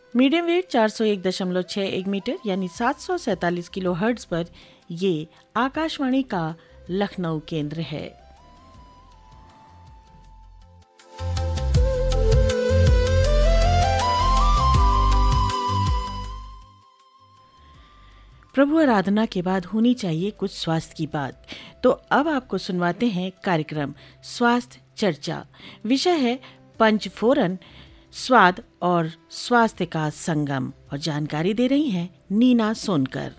Medium wave 401.61 metre यानी 747 kilo hertz पर ये आकाशवाणी का लखनऊ केंद्र है। प्रभु आराधना के बाद होनी चाहिए कुछ स्वास्थ्य की बात, तो अब आपको सुनवाते हैं कार्यक्रम स्वास्थ्य चर्चा। विषय है पंचफोरन, स्वाद और स्वास्थ्य का संगम, और जानकारी दे रही हैं नीना सोनकर।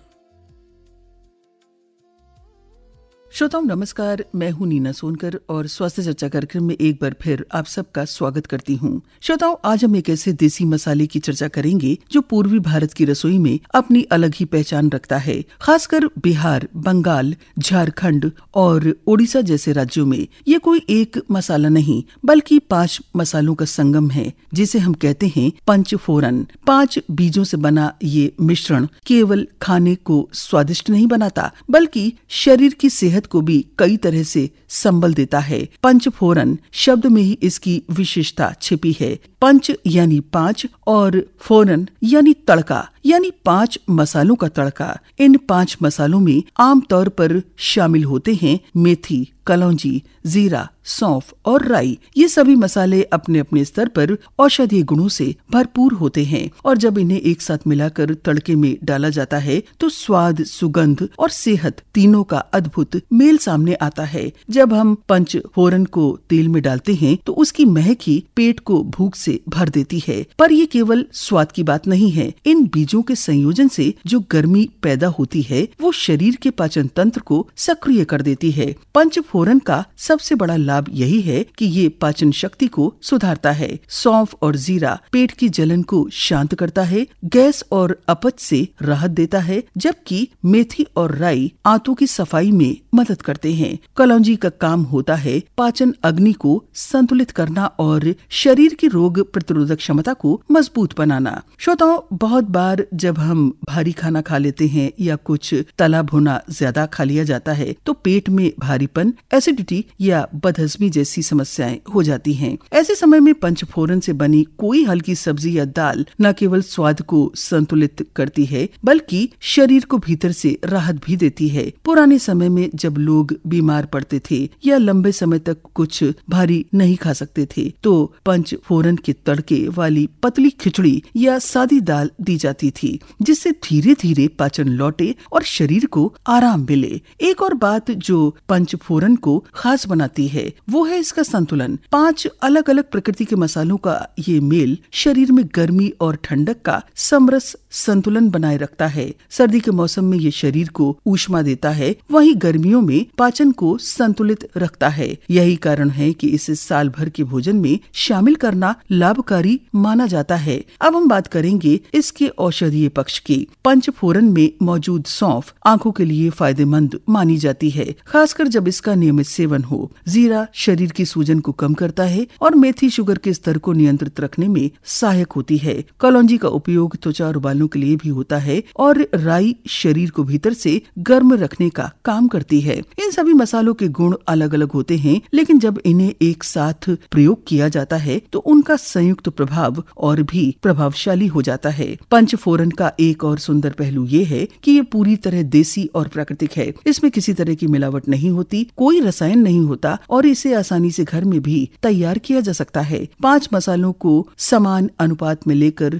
श्रोताओं नमस्कार, मैं हूं नीना सोनकर और स्वास्थ्य चर्चा कार्यक्रम में एक बार फिर आप सबका स्वागत करती हूं। श्रोताओं, आज हम एक ऐसे देसी मसाले की चर्चा करेंगे जो पूर्वी भारत की रसोई में अपनी अलग ही पहचान रखता है। खासकर बिहार, बंगाल, झारखंड और ओडिशा जैसे राज्यों में ये कोई एक मसाला नहीं बल्कि 5 मसालों का संगम है, जिसे हम कहते हैं पंचफोरन। 5 बीजों से बना ये मिश्रण केवल खाने को स्वादिष्ट नहीं बनाता बल्कि शरीर की सेहत को भी कई तरह से संबल देता है। पंचफोरन शब्द में ही इसकी विशेषता छिपी है। पंच यानी 5 और फोरन यानी तड़का, यानी 5 मसालों का तड़का। इन 5 मसालों में आमतौर पर शामिल होते हैं मेथी, कलौंजी, जीरा, सौंफ और राई। ये सभी मसाले अपने अपने स्तर पर औषधीय गुणों से भरपूर होते हैं और जब इन्हें एक साथ मिलाकर तड़के में डाला जाता है तो स्वाद, सुगंध और सेहत तीनों का अद्भुत मेल सामने आता है। जब हम पंचफोरन को तेल में डालते हैं तो उसकी महक ही पेट को भूख से भर देती है। पर ये केवल स्वाद की बात नहीं है। इन बीजों के संयोजन से जो गर्मी पैदा होती है वो शरीर के पाचन तंत्र को सक्रिय कर देती है। पंचफोरन का सबसे बड़ा लाभ यही है कि ये पाचन शक्ति को सुधारता है। सौंफ और जीरा पेट की जलन को शांत करता है, गैस और अपच से राहत देता है, जबकि मेथी और राई आंतों की सफाई में मदद करते हैं। कलौंजी का काम होता है पाचन अग्नि को संतुलित करना और शरीर की रोग प्रतिरोधक क्षमता को मजबूत बनाना। श्रोताओं, बहुत बार जब हम भारी खाना खा लेते हैं या कुछ तला भुना ज्यादा खा लिया जाता है तो पेट में भारीपन, एसिडिटी या बदहजमी जैसी समस्याएं हो जाती हैं। ऐसे समय में पंचफोरन से बनी कोई हल्की सब्जी या दाल न केवल स्वाद को संतुलित करती है बल्कि शरीर को भीतर से राहत भी देती है। पुराने समय में जब लोग बीमार पड़ते थे या लंबे समय तक कुछ भारी नहीं खा सकते थे तो पंचफोरन के तड़के वाली पतली खिचड़ी या सादी दाल दी जाती थी, जिससे धीरे धीरे पाचन लौटे और शरीर को आराम मिले। एक और बात जो पंचफोरन को खास बनाती है वो है इसका संतुलन। 5 अलग अलग प्रकृति के मसालों का ये मेल शरीर में गर्मी और ठंडक का समरस संतुलन बनाए रखता है। सर्दी के मौसम में ये शरीर को ऊष्मा देता है, वहीं गर्मियों में पाचन को संतुलित रखता है। यही कारण है कि इसे साल भर के भोजन में शामिल करना लाभकारी माना जाता है। अब हम बात करेंगे इसके औषधीय पक्ष की। पंचफोरन में मौजूद सौंफ आंखों के लिए फायदेमंद मानी जाती है, खासकर जब इसका नियमित सेवन हो। जीरा शरीर की सूजन को कम करता है और मेथी शुगर के स्तर को नियंत्रित रखने में सहायक होती है। कलौंजी का उपयोग त्वचा और बालों के लिए भी होता है और राई शरीर को भीतर से गर्म रखने का काम करती है। इन सभी मसालों के गुण अलग अलग होते हैं, लेकिन जब इन्हें एक साथ प्रयोग किया जाता है तो उनका संयुक्त प्रभाव और भी प्रभावशाली हो जाता है। पंचफोरन का एक और सुंदर पहलू ये है कि ये पूरी तरह देसी और प्राकृतिक है। इसमें किसी तरह की मिलावट नहीं होती, कोई रसायन नहीं होता और इसे आसानी से घर में भी तैयार किया जा सकता है। 5 मसालों को समान अनुपात में लेकर